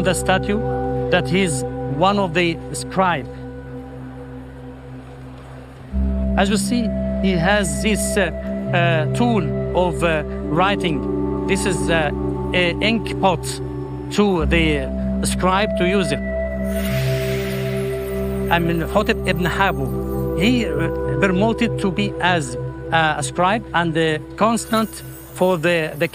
the statue that he's one of the scribe. As you see, he has this tool of writing. This is an ink pot to the scribe to use it. Amenhotep ibn Habu, he promoted to be as a scribe and the constant for the